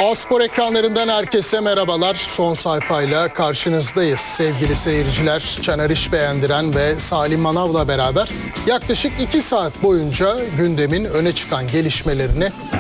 A-Spor ekranlarından herkese merhabalar. Son sayfayla karşınızdayız. Sevgili seyirciler, Caner İşbeğendiren ve Salim Manav'la beraber yaklaşık 2 saat boyunca gündemin öne çıkan gelişmelerini